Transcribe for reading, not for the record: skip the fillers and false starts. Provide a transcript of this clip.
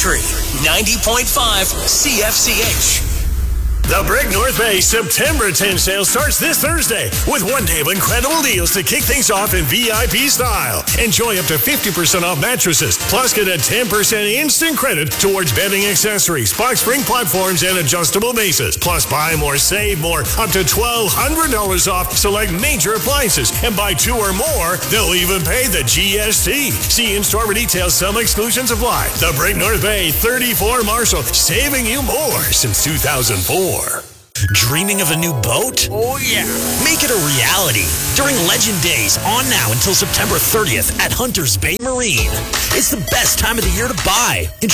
Country 90.5 CFCH. The Brick North Bay September 10 sale starts this Thursday with one day of incredible deals to kick things off in VIP style. Enjoy up to 50% off mattresses, plus get a 10% instant credit towards bedding accessories, box spring platforms, and adjustable bases. Plus, buy more, save more, up to $1,200 off select major appliances. And buy two or more, they'll even pay the GST. See in-store for details, some exclusions apply. The Brick North Bay 34 Marshall, saving you more since 2004. Dreaming of a new boat? Oh, yeah. Make it a reality during Legend Days, on now until September 30th at Hunters Bay Marine. It's the best time of the year to buy.